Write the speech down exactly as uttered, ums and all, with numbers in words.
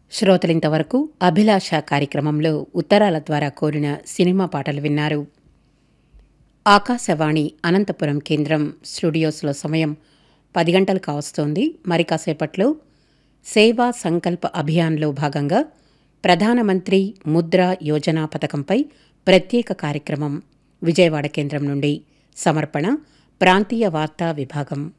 శ్రోతలింతవరకు అభిలాష కార్యక్రమంలో ఉత్తరాల ద్వారా కోరిన సినిమా పాటలు విన్నారు. ఆకాశవాణి అనంతపురం కేంద్రం స్టూడియోస్లో సమయం పది గంటలు కావస్తోంది. మరి కాసేపట్లో సేవా సంకల్ప అభియాన్లో భాగంగా ప్రధానమంత్రి ముద్రా యోజన పథకంపై ప్రత్యేక కార్యక్రమం విజయవాడ కేంద్రం నుండి. సమర్పణ ప్రాంతీయ వార్తా విభాగం.